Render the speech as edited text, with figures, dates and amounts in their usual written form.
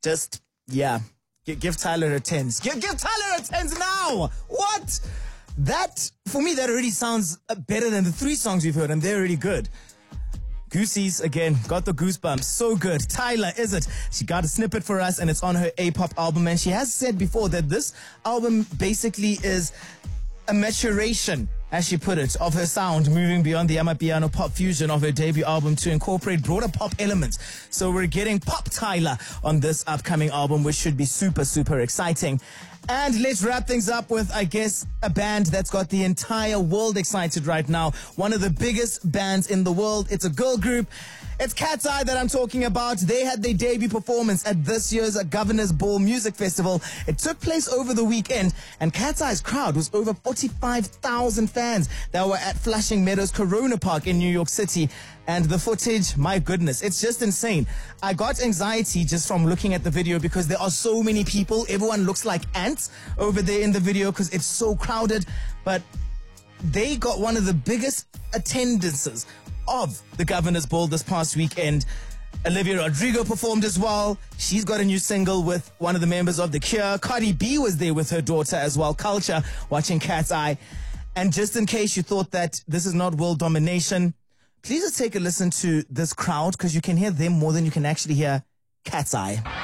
Just, yeah. Give Tyler a tens. Give Tyler a tens now! What? That, for me, that already sounds better than the 3 songs we've heard, and they're already good. Goosey's, again, got the goosebumps. So good. Tyler, is it? She got a snippet for us, and it's on her A-pop album, and she has said before that this album basically is a maturation, as she put it, of her sound, moving beyond the Amapiano pop fusion of her debut album to incorporate broader pop elements. So we're getting Pop Tyler on this upcoming album, which should be super, super exciting. And let's wrap things up with, I guess, a band that's got the entire world excited right now. One of the biggest bands in the world. It's a girl group. It's Cat's Eye that I'm talking about. They had their debut performance at this year's Governor's Ball Music Festival. It took place over the weekend, and Cat's Eye's crowd was over 45,000 fans that were at Flushing Meadows Corona Park in New York City. And the footage, my goodness, it's just insane. I got anxiety just from looking at the video because there are so many people. Everyone looks like ants over there in the video because it's so crowded. But they got one of the biggest attendances of the Governor's Ball this past weekend. Olivia Rodrigo performed as well. She's got a new single with one of the members of The Cure. Cardi B was there with her daughter as well, Culture, watching Cat's Eye. And just in case you thought that this is not world domination, please just take a listen to this crowd because you can hear them more than you can actually hear Cat's Eye.